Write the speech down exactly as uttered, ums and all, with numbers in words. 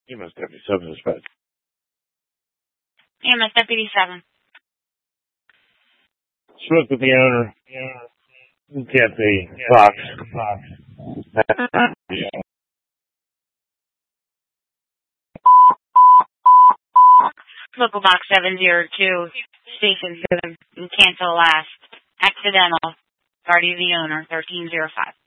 E M S Deputy seven dispatch. E M S Deputy seven. Spoke with the owner. Get the box. Yeah. Local box seven zero two, station seven, cancel last. Accidental. Party of the owner, thirteen zero five.